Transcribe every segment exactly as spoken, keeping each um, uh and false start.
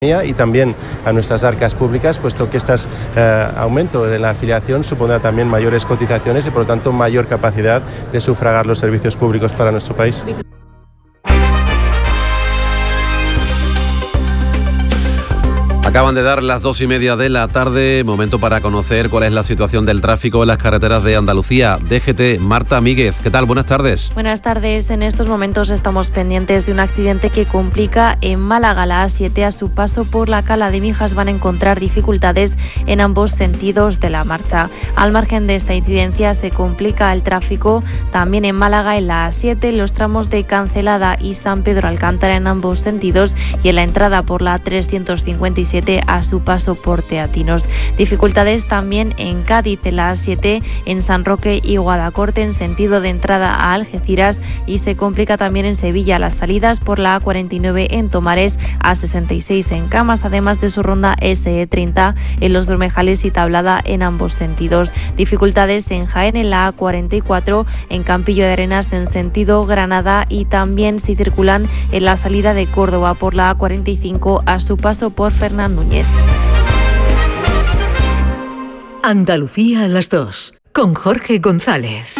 y también a nuestras arcas públicas, puesto que este eh, aumento de la afiliación supondrá también mayores cotizaciones y por lo tanto mayor capacidad de sufragar los servicios públicos para nuestro país. Acaban de dar las dos y media de la tarde, momento para conocer cuál es la situación del tráfico en las carreteras de Andalucía. D G T, Marta Míguez, ¿qué tal? Buenas tardes. Buenas tardes. En estos momentos estamos pendientes de un accidente que complica en Málaga la A siete. A su paso por la Cala de Mijas van a encontrar dificultades en ambos sentidos de la marcha. Al margen de esta incidencia se complica el tráfico también en Málaga en la A siete, en los tramos de Cancelada y San Pedro Alcántara en ambos sentidos y en la entrada por la trescientos cincuenta y siete a su paso por Teatinos. Dificultades también en Cádiz en la A siete, en San Roque y Guadacorte en sentido de entrada a Algeciras, y se complica también en Sevilla las salidas por la A cuarenta y nueve en Tomares, A sesenta y seis en Camas, además de su ronda S E treinta en Los Dormejales y Tablada en ambos sentidos. Dificultades en Jaén en la A cuarenta y cuatro, en Campillo de Arenas en sentido Granada, y también si circulan en la salida de Córdoba por la A cuarenta y cinco a su paso por Fernán Núñez. Andalucía a las dos, con Jorge González.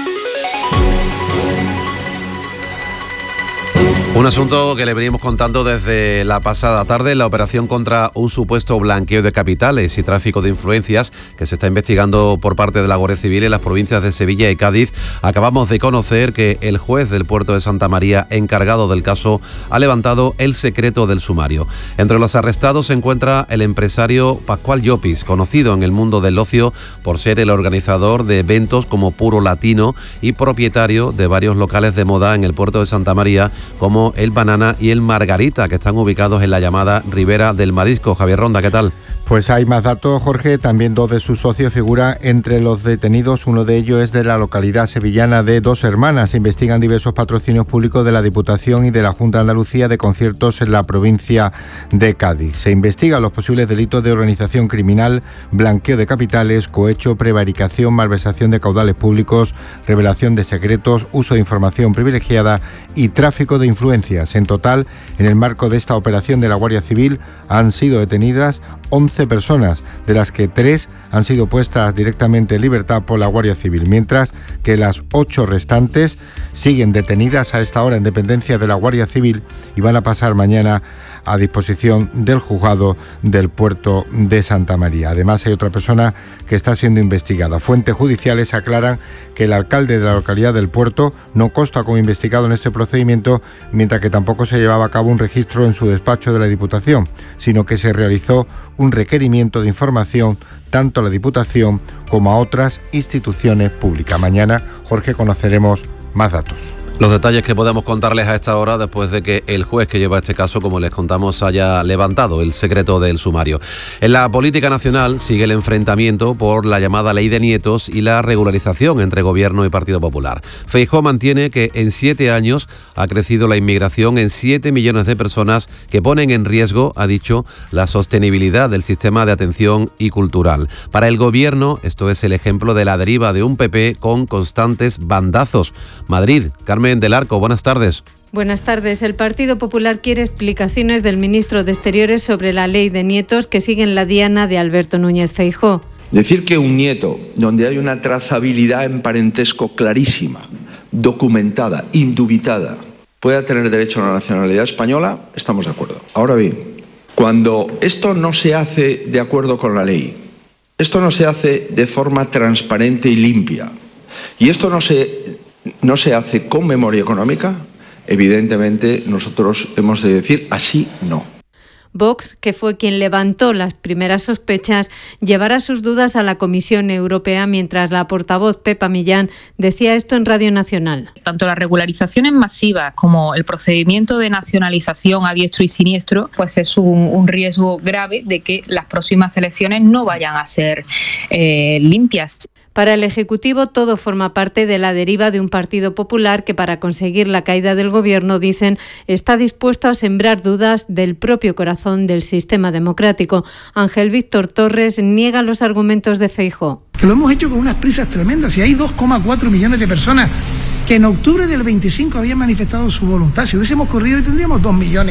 Un asunto que le venimos contando desde la pasada tarde, la operación contra un supuesto blanqueo de capitales y tráfico de influencias que se está investigando por parte de la Guardia Civil en las provincias de Sevilla y Cádiz. Acabamos de conocer que el juez del puerto de Santa María, encargado del caso, ha levantado el secreto del sumario. Entre los arrestados se encuentra el empresario Pascual Llopis, conocido en el mundo del ocio por ser el organizador de eventos como Puro Latino y propietario de varios locales de moda en el puerto de Santa María, como el Banana y el Margarita, que están ubicados en la llamada Ribera del Marisco. Javier Ronda, ¿qué tal? Pues hay más datos, Jorge. También dos de sus socios figuran entre los detenidos. Uno de ellos es de la localidad sevillana de Dos Hermanas. Se investigan diversos patrocinios públicos de la Diputación y de la Junta de Andalucía de conciertos en la provincia de Cádiz. Se investigan los posibles delitos de organización criminal, blanqueo de capitales, cohecho, prevaricación, malversación de caudales públicos, revelación de secretos, uso de información privilegiada y tráfico de influencias. En total, en el marco de esta operación de la Guardia Civil han sido detenidas once personas, de las que tres han sido puestas directamente en libertad por la Guardia Civil, mientras que las ocho restantes siguen detenidas a esta hora en dependencia de la Guardia Civil y van a pasar mañana a disposición del juzgado del puerto de Santa María. Además, hay otra persona que está siendo investigada. Fuentes judiciales aclaran que el alcalde de la localidad del puerto no consta como investigado en este procedimiento, mientras que tampoco se llevaba a cabo un registro en su despacho de la Diputación, sino que se realizó un requerimiento de información tanto a la Diputación como a otras instituciones públicas. Mañana, Jorge, conoceremos más datos. Los detalles que podemos contarles a esta hora después de que el juez que lleva este caso, como les contamos, haya levantado el secreto del sumario. En la política nacional sigue el enfrentamiento por la llamada Ley de Nietos y la regularización entre Gobierno y Partido Popular. Feijóo mantiene que en siete años ha crecido la inmigración en siete millones de personas que ponen en riesgo, ha dicho, la sostenibilidad del sistema de atención y cultural. Para el Gobierno, esto es el ejemplo de la deriva de un P P con constantes bandazos. Madrid, Carmen del Arco, buenas tardes. Buenas tardes. El Partido Popular quiere explicaciones del ministro de Exteriores sobre la ley de nietos que sigue en la diana de Alberto Núñez Feijóo. Decir que un nieto, donde hay una trazabilidad en parentesco clarísima, documentada, indubitada, pueda tener derecho a la nacionalidad española, estamos de acuerdo. Ahora bien, cuando esto no se hace de acuerdo con la ley, esto no se hace de forma transparente y limpia, y esto no se... no se hace con memoria económica, evidentemente nosotros hemos de decir así no. Vox, que fue quien levantó las primeras sospechas, llevará sus dudas a la Comisión Europea, mientras la portavoz Pepa Millán decía esto en Radio Nacional. Tanto las regularizaciones masivas como el procedimiento de nacionalización a diestro y siniestro, pues es un, un riesgo grave de que las próximas elecciones no vayan a ser eh, limpias. Para el Ejecutivo todo forma parte de la deriva de un Partido Popular que, para conseguir la caída del Gobierno, dicen, está dispuesto a sembrar dudas del propio corazón del sistema democrático. Ángel Víctor Torres niega los argumentos de Feijóo. Que lo hemos hecho con unas prisas tremendas. Si hay dos coma cuatro millones de personas que en octubre del veinticinco habían manifestado su voluntad, si hubiésemos corrido hoy tendríamos dos millones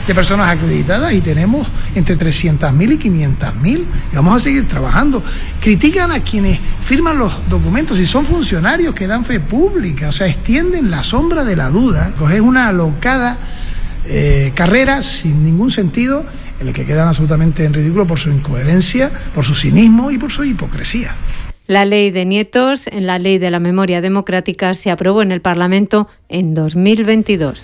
de personas acreditadas y tenemos entre trescientas mil y quinientas mil y vamos a seguir trabajando. Critican a quienes firman los documentos y son funcionarios que dan fe pública, o sea, extienden la sombra de la duda. Pues es una alocada eh, carrera sin ningún sentido, en el que quedan absolutamente en ridículo por su incoherencia, por su cinismo y por su hipocresía. La ley de nietos, en la ley de la memoria democrática, se aprobó en el Parlamento en dos mil veintidós.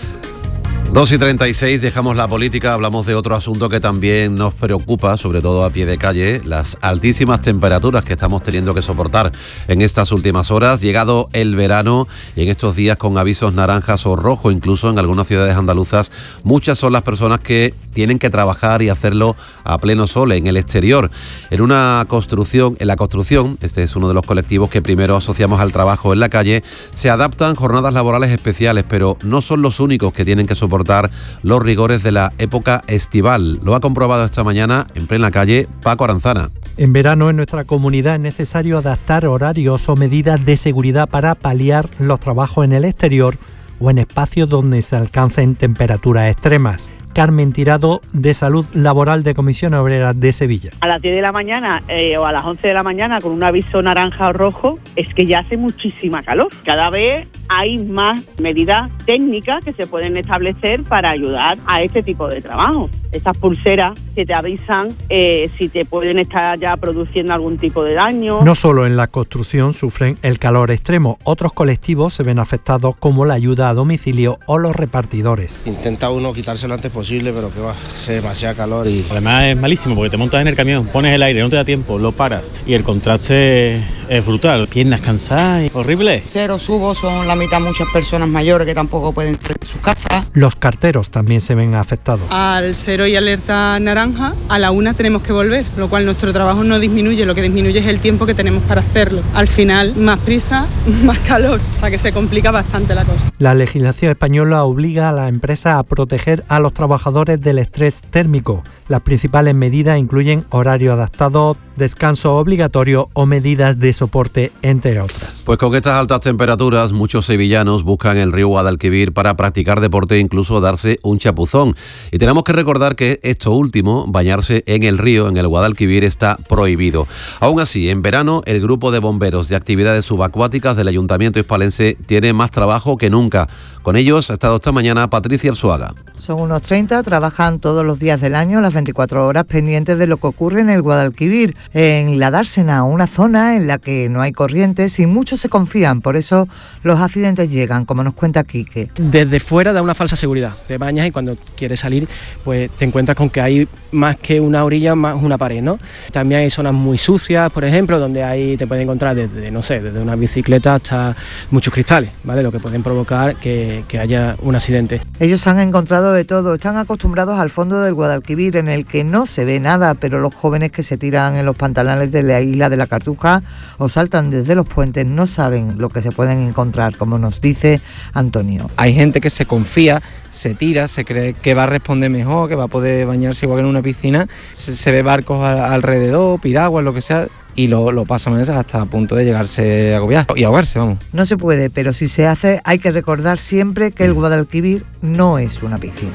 dos y treinta y seis, dejamos la política, hablamos de otro asunto que también nos preocupa, sobre todo a pie de calle, las altísimas temperaturas que estamos teniendo que soportar en estas últimas horas. Llegado el verano y en estos días con avisos naranjas o rojo, incluso en algunas ciudades andaluzas, muchas son las personas que tienen que trabajar y hacerlo a pleno sol, en el exterior. En una construcción, en la construcción, este es uno de los colectivos que primero asociamos al trabajo en la calle, se adaptan jornadas laborales especiales, pero no son los únicos que tienen que soportar los rigores de la época estival. Lo ha comprobado esta mañana en plena calle Paco Aranzana. En verano en nuestra comunidad es necesario adaptar horarios o medidas de seguridad para paliar los trabajos en el exterior o en espacios donde se alcancen temperaturas extremas. Carmen Tirado, de Salud Laboral de Comisión Obrera de Sevilla. A las diez de la mañana eh, o a las once de la mañana con un aviso naranja o rojo es que ya hace muchísima calor. Cada vez hay más medidas técnicas que se pueden establecer para ayudar a este tipo de trabajo. Estas pulseras que te avisan eh, si te pueden estar ya produciendo algún tipo de daño. No solo en la construcción sufren el calor extremo, otros colectivos se ven afectados como la ayuda a domicilio o los repartidores. Intenta uno quitarse lo antes posible, pero que va, hace demasiado calor y... Además es malísimo porque te montas en el camión, pones el aire, no te da tiempo, lo paras y el contraste es brutal. Piernas cansadas, horrible. Cero subo, son la mitad muchas personas mayores que tampoco pueden entrar en sus casas. Los carteros también se ven afectados. Al cero y alerta naranja, a la una tenemos que volver, lo cual nuestro trabajo no disminuye, lo que disminuye es el tiempo que tenemos para hacerlo. Al final, más prisa, más calor, o sea que se complica bastante la cosa. La legislación española obliga a las empresas a proteger a los trabajadores del estrés térmico. Las principales medidas incluyen horario adaptado, descanso obligatorio o medidas de soporte, entre otras. Pues con estas altas temperaturas, muchos sevillanos buscan el río Guadalquivir para practicar deporte e incluso darse un chapuzón. Y tenemos que recordar que esto último, bañarse en el río, en el Guadalquivir, está prohibido. Aún así, en verano, el grupo de bomberos de actividades subacuáticas del Ayuntamiento hispalense tiene más trabajo que nunca. Con ellos ha estado esta mañana Patricia Arzuaga. Son unos treinta, trabajan todos los días del año, las veinticuatro horas, pendientes de lo que ocurre en el Guadalquivir, en la Dársena, una zona en la que no hay corrientes y muchos se confían, por eso los accidentes llegan, como nos cuenta Quique. Desde fuera da una falsa seguridad, te bañas y cuando quieres salir pues te encuentras con que hay más que una orilla, más una pared, ¿no? También hay zonas muy sucias, por ejemplo, donde ahí te pueden encontrar desde, no sé, desde una bicicleta hasta muchos cristales, ¿vale? Lo que pueden provocar que, que haya un accidente. Ellos han encontrado de todo, están acostumbrados al fondo del Guadalquivir en el que no se ve nada, pero los jóvenes que se tiran en los pantanales de la isla de la Cartuja o saltan desde los puentes no saben lo que se pueden encontrar, como nos dice Antonio. Hay gente que se confía, se tira, se cree que va a responder mejor, que va a poder bañarse igual que en una piscina, se, se ve barcos a, alrededor, piraguas, lo que sea, y lo, lo pasan hasta a punto de llegarse a agobiar y ahogarse, vamos. No se puede, pero si se hace hay que recordar siempre que el Guadalquivir no es una piscina.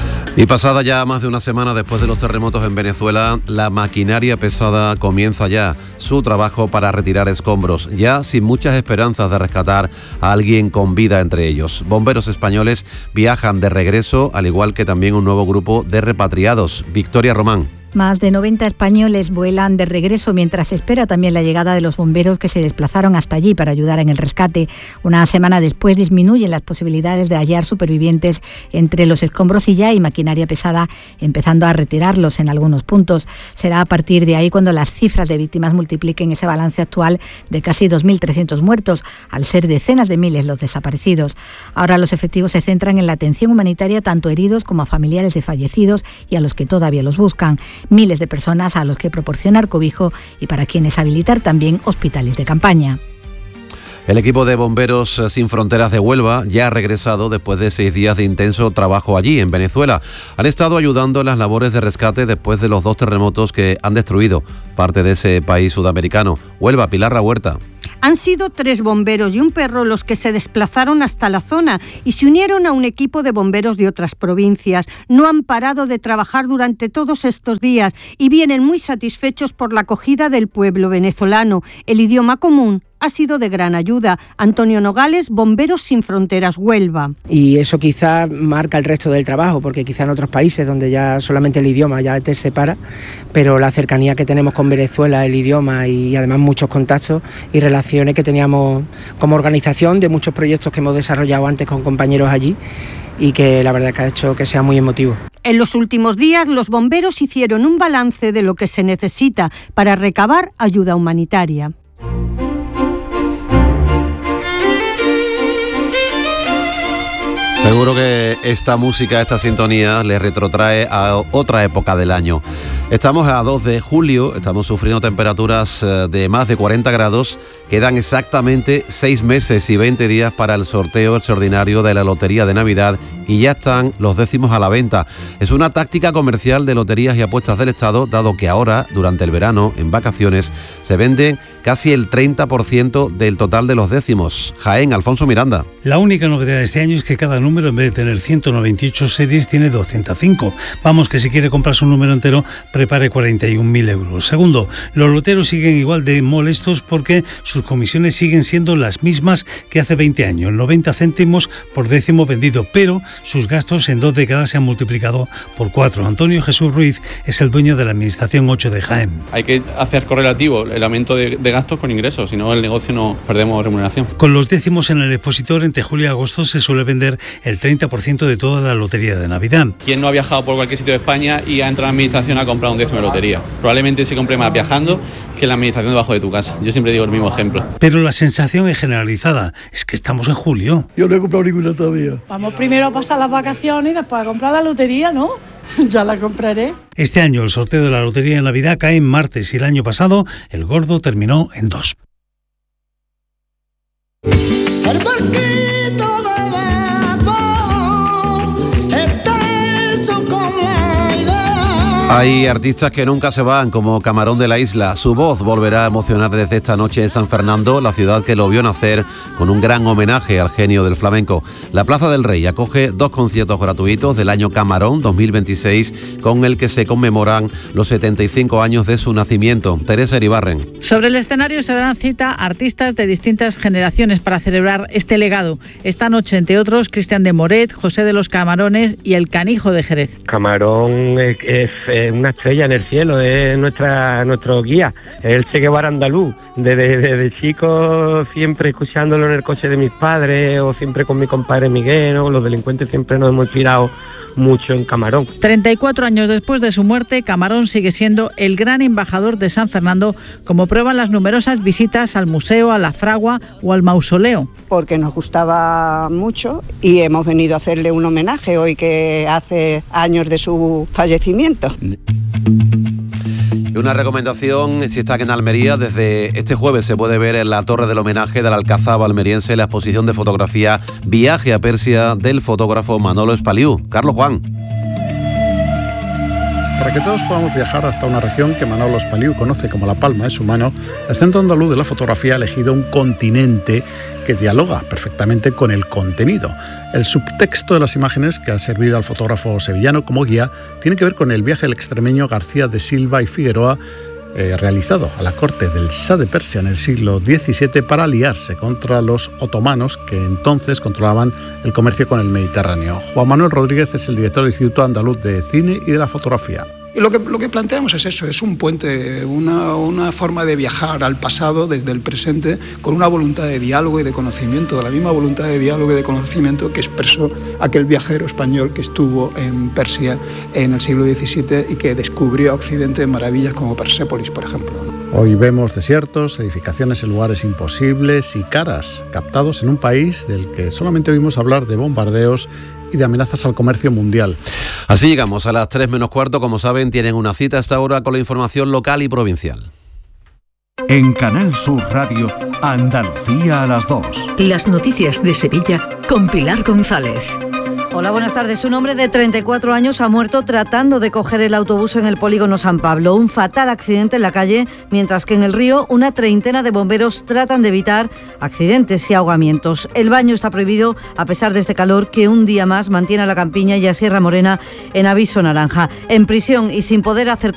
Y pasada ya más de una semana después de los terremotos en Venezuela, la maquinaria pesada comienza ya su trabajo para retirar escombros, ya sin muchas esperanzas de rescatar a alguien con vida entre ellos. Bomberos españoles viajan de regreso, al igual que también un nuevo grupo de repatriados. Victoria Román. Más de noventa españoles vuelan de regreso mientras se espera también la llegada de los bomberos que se desplazaron hasta allí para ayudar en el rescate. Una semana después disminuyen las posibilidades de hallar supervivientes entre los escombros y ya hay maquinaria pesada empezando a retirarlos en algunos puntos. Será a partir de ahí cuando las cifras de víctimas multipliquen ese balance actual de casi dos mil trescientos muertos, al ser decenas de miles los desaparecidos. Ahora los efectivos se centran en la atención humanitaria tanto a heridos como a familiares de fallecidos y a los que todavía los buscan. Miles de personas a los que proporcionar cobijo y para quienes habilitar también hospitales de campaña. El equipo de Bomberos Sin Fronteras de Huelva ya ha regresado después de seis días de intenso trabajo allí, en Venezuela. Han estado ayudando en las labores de rescate después de los dos terremotos que han destruido parte de ese país sudamericano. Huelva, Pilar Rahuerta. Han sido tres bomberos y un perro los que se desplazaron hasta la zona y se unieron a un equipo de bomberos de otras provincias. No han parado de trabajar durante todos estos días y vienen muy satisfechos por la acogida del pueblo venezolano. El idioma común ha sido de gran ayuda. Antonio Nogales, Bomberos Sin Fronteras, Huelva. Y eso quizá marca el resto del trabajo, porque quizá en otros países donde ya solamente el idioma ya te separa, pero la cercanía que tenemos con Venezuela, el idioma y además muchos contactos y relaciones que teníamos como organización de muchos proyectos que hemos desarrollado antes con compañeros allí y que la verdad es que ha hecho que sea muy emotivo. En los últimos días, los bomberos hicieron un balance de lo que se necesita para recabar ayuda humanitaria. Seguro que esta música, esta sintonía, les retrotrae a otra época del año. Estamos a dos de julio, estamos sufriendo temperaturas de más de cuarenta grados. Quedan exactamente seis meses y veinte días para el sorteo extraordinario de la Lotería de Navidad y ya están los décimos a la venta. Es una táctica comercial de loterías y apuestas del Estado, dado que ahora, durante el verano, en vacaciones, se venden casi el treinta por ciento del total de los décimos. Jaén, Alfonso Miranda. La única novedad de este año es que cada número, en vez de tener ciento noventa y ocho series, tiene doscientos cinco. Vamos, que si quiere comprarse un número entero, prepare cuarenta y un mil euros. Segundo, los loteros siguen igual de molestos porque sus comisiones siguen siendo las mismas que hace veinte años, noventa céntimos por décimo vendido, pero sus gastos en dos décadas se han multiplicado por cuatro. Antonio Jesús Ruiz es el dueño de la Administración ocho de Jaén. Hay que hacer correlativo el aumento de, de gastos con ingresos, si no el negocio no perdemos remuneración. Con los décimos en el expositor, entre julio y agosto se suele vender el treinta por ciento de toda la lotería de Navidad. ¿Quién no ha viajado por cualquier sitio de España y ha entrado a la Administración a comprar un décimo de lotería? Probablemente se compre más viajando que en la Administración debajo de tu casa. Yo siempre digo el mismo ejemplo. Pero la sensación es generalizada, es que estamos en julio. Yo no he comprado ninguna todavía. Vamos primero a pasar las vacaciones y después a comprar la lotería, ¿no? Ya la compraré. Este año el sorteo de la Lotería de Navidad cae en martes y el año pasado el gordo terminó en dos. El barquito de vapor está eso con la idea. Hay artistas que nunca se van, como Camarón de la Isla. Su voz volverá a emocionar desde esta noche en San Fernando, la ciudad que lo vio nacer, con un gran homenaje al genio del flamenco. La Plaza del Rey acoge dos conciertos gratuitos del año Camarón dos mil veintiséis, con el que se conmemoran los setenta y cinco años de su nacimiento. Teresa Iribarren. Sobre el escenario se darán cita artistas de distintas generaciones para celebrar este legado. Esta noche, entre otros, Cristian de Moret, José de los Camarones y el Canijo de Jerez. Camarón es, es, es una estrella en el cielo, es nuestra, nuestro guía, es el Che Guevara andaluz. Desde, desde chico, siempre escuchándolo en el coche de mis padres o siempre con mi compadre Miguel, ¿no? Los delincuentes siempre nos hemos inspirado mucho en Camarón. treinta y cuatro años después de su muerte, Camarón sigue siendo el gran embajador de San Fernando, como prueban las numerosas visitas al museo, a la fragua o al mausoleo. Porque nos gustaba mucho y hemos venido a hacerle un homenaje hoy que hace años de su fallecimiento. Una recomendación, si están en Almería, desde este jueves se puede ver en la Torre del Homenaje del Alcazaba almeriense la exposición de fotografía Viaje a Persia del fotógrafo Manolo Espaliú. Carlos Juan. Para que todos podamos viajar hasta una región que Manolo Espaliú conoce como La Palma de su mano, el Centro Andaluz de la Fotografía ha elegido un continente que dialoga perfectamente con el contenido. El subtexto de las imágenes que ha servido al fotógrafo sevillano como guía tiene que ver con el viaje del extremeño García de Silva y Figueroa, eh, realizado a la corte del Shah de Persia en el siglo diecisiete para aliarse contra los otomanos que entonces controlaban el comercio con el Mediterráneo. Juan Manuel Rodríguez es el director del Instituto Andaluz de Cine y de la Fotografía. Y lo que, lo que planteamos es eso, es un puente, una, una forma de viajar al pasado desde el presente con una voluntad de diálogo y de conocimiento, de la misma voluntad de diálogo y de conocimiento que expresó aquel viajero español que estuvo en Persia en el siglo diecisiete y que descubrió a Occidente maravillas como Persépolis, por ejemplo. Hoy vemos desiertos, edificaciones en lugares imposibles y caras, captados en un país del que solamente oímos hablar de bombardeos y de amenazas al comercio mundial. Así llegamos a las tres menos cuarto. Como saben, tienen una cita a esta hora con la información local y provincial. En Canal Sur Radio, Andalucía a las dos. Las noticias de Sevilla con Pilar González. Hola, buenas tardes. Un hombre de treinta y cuatro años ha muerto tratando de coger el autobús en el polígono San Pablo. Un fatal accidente en la calle, mientras que en el río una treintena de bomberos tratan de evitar accidentes y ahogamientos. El baño está prohibido a pesar de este calor que un día más mantiene a la Campiña y a Sierra Morena en aviso naranja. En prisión y sin poder hacer